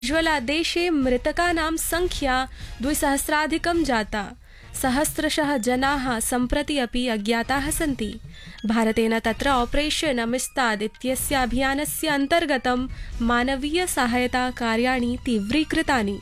ज्वलादेशे मृतकानां संख्या 2000 जाता। सहस्रशः जनाः सम्प्रति अपि अज्ञाताः सन्ति। भारतेन तत्र ऑपरेशन अमिस्ताद् इत्यस्य अभियानस्य अन्तर्गतं मानवीय सहायता कार्याणि तीव्रीकृतानि।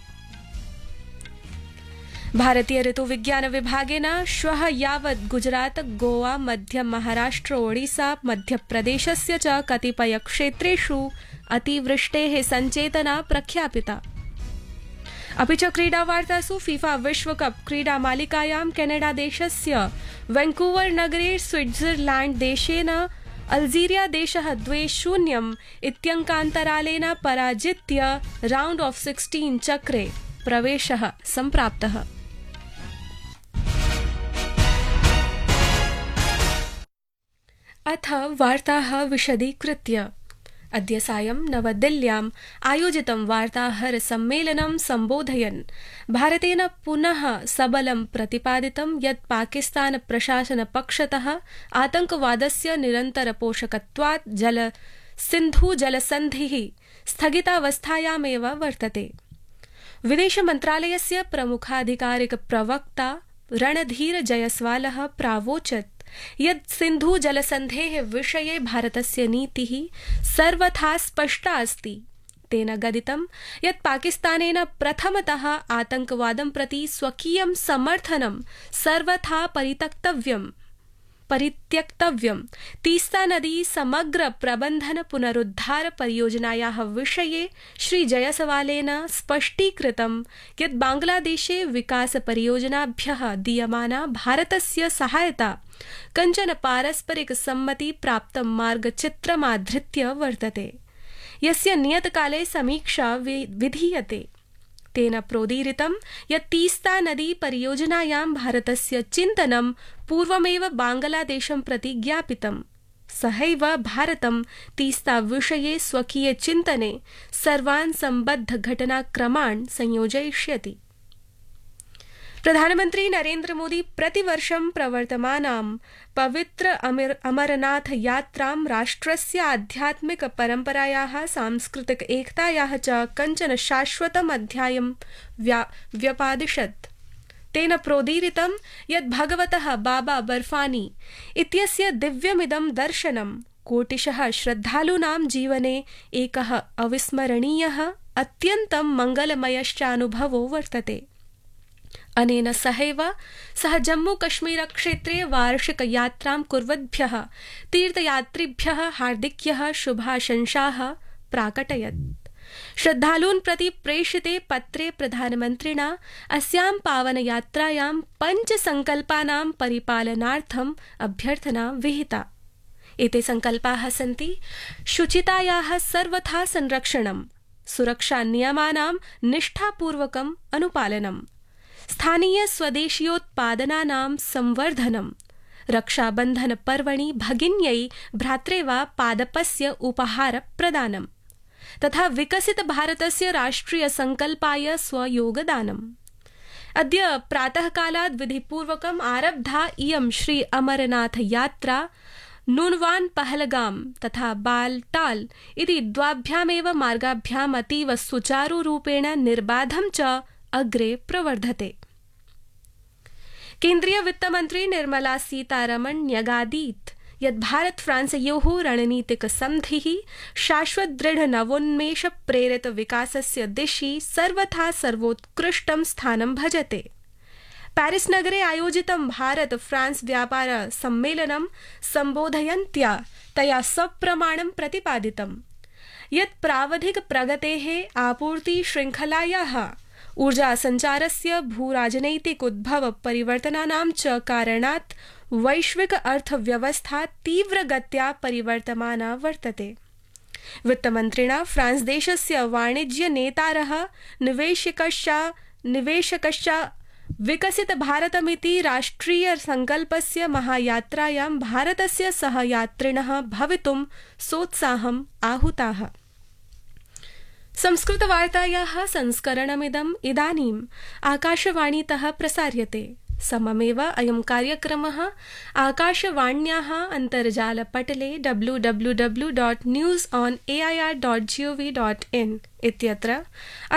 भारतीय ऋतुविज्ञान विभागेन श्वः यावत् गुजरात, गोवा, मध्य महाराष्ट्र, ओडिशा, मध्यप्रदेशस्य च कतिपयक्षेत्रेषु अतिवृष्टेः सञ्चेतना प्रख्यापिता। अपि च क्रीडावार्तासु फीफा विश्वकप क्रीडामालिकायां केनडादेशस्य वैंकूवर नगरे स्विट्जरलैंड देशेन अल्जीरिया देशः 2-0 इत्यङ्कान्तरालेन पराजित्य राउंड ऑफ 16 चक्रे प्रवेशः सम्प्राप्तः। अथ वार्ताः विशदीकृत्य। अद्य सायं नवदिल्ल्याम् आयोजितं वार्ताहरसम्मेलनं सम्बोधयन् भारतेन पुनः सबलं प्रतिपादितं यत् पाकिस्तान प्रशासनपक्षतः आतंकवादस्य निरन्तरपोषकत्वात् सिन्धु जलसन्धिः स्थगितावस्थायामेव वर्तते। विदेशमन्त्रालयस्य प्रमुखाधिकारिक प्रवक्ता रणधीर जयस्वालः प्रावोचत् यत् सिन्धु जलसन्धेः विषये भारतस्य नीतिः सर्वथा स्पष्टा अस्ति। तेन गदितं यत् पाकिस्तानेन प्रथमतः आतंकवादं प्रति स्वकीयं समर्थनं सर्वथा परित्यक्तव्यम्। तीस्ता नदी समग्र प्रबंधन पुनरुद्धार परियोजनायाः विषये श्री जयसवालेन स्पष्टीकृतं यत् बांग्लादेशे विकास परियोजनाभ्यः दीयमाना भारतस्य सहायता कञ्चन पारस्परिक सम्मति प्राप्तं मार्गचित्रमाधृत्य वर्तते, यस्य नियतकाले समीक्षा विधीयते। तेन प्रोदीरितं यत् तीस्ता नदी परियोजनायां भारतस्य चिन्तनं पूर्वमेव बांग्लादेशं प्रति ज्ञापितम्। सहैव भारतं तीस्ता विषये स्वकीये चिन्तने सर्वान् सम्बद्ध घटनाक्रमान् संयोजयिष्यति। प्रधानमंत्री नरेंद्र मोदी प्रतिवर्षं प्रवर्तमानां पवित्र अमरनाथ यात्रां राष्ट्रस्य आध्यात्मिक परम्परायाः सांस्कृतिक एकतायाः च कञ्चन शाश्वतम् अध्यायं व्यपादिशत्। तेन प्रोदीरितं यत् भगवतः बाबा बर्फानी इत्यस्य दिव्यमिदं दर्शनं कोटिशः श्रद्धालूनां जीवने एकः अविस्मरणीयः अत्यन्तं मङ्गलमयश्चानुभवो वर्तते। अनेन सहैव सः जम्मूकश्मीरक्षेत्रे वार्षिक यात्रां कुर्वद्भ्यः तीर्थयात्रिभ्यः हार्दिक्यः शुभाशंसाः प्राकटयत्। श्रद्धालून् प्रति प्रेषिते पत्रे प्रधानमन्त्रिणा अस्यां पावनयात्रायां 5 संकल्पानां परिपालनार्थम् अभ्यर्थना विहिता। एते संकल्पाः सन्ति शुचितायाः सर्वथा संरक्षणं, सुरक्षा नियमानां निष्ठापूर्वकम् अनुपालनम्, स्थानीय स्वदेशीयोत्पादनानां संवर्धनं, रक्षाबन्धन पर्वणि भगिन्यै भ्रात्रे वा पादपस्य उपहार प्रदानं तथा विकसित भारतस्य राष्ट्रिय संकल्पाय स्वयोगदानम्। अद्य प्रातःकालात् विधिपूर्वकम् आरब्धा इयं श्री अमरनाथ यात्रा नूनवान पहलगाम तथा बालटाल इति द्वाभ्यामेव मार्गाभ्याम् अतीव सुचारुरूपेण निर्बाधं च अग्रे प्रवर्धते। केन्द्रीय वित्तमन्त्री निर्मला सीतारमण न्यगादीत् यत् भारत फ्रांसयोः रणनीतिक सन्धिः शाश्वत दृढ नवोन्मेष प्रेरित विकासस्य दिशि सर्वथा सर्वोत्कृष्टं स्थानं भजते। पेरिस नगरे आयोजितं भारत फ्रांस व्यापार सम्मेलनं सम्बोधयन्त्या तया सप्रमाणं प्रतिपादितं यत् प्रावधिक प्रगतेः आपूर्ति श्रृङ्खलायाः ऊर्जा संचारस्य भूराजनैतिक उद्भव परिवर्तनानां च कारणात् वैश्विक अर्थव्यवस्था तीव्रगत्या परिवर्तमाना वर्तते। वित्तमन्त्रिणा फ्रांस देशस्य वाणिज्य नेतारः निवेशकश्च विकसित भारतमिति राष्ट्रिय संकल्पस्य महायात्रायां भारतस्य सहयात्रिणः भवितुं सोत्साहम् आहुताः। संस्कृतवार्तायाः संस्करणमिदम् इदानीम् आकाशवाणीतः प्रसार्यते। सममेव अयं कार्यक्रमः आकाशवाण्याः अन्तर्जालपटले www.newsonair.gov.in इत्यत्र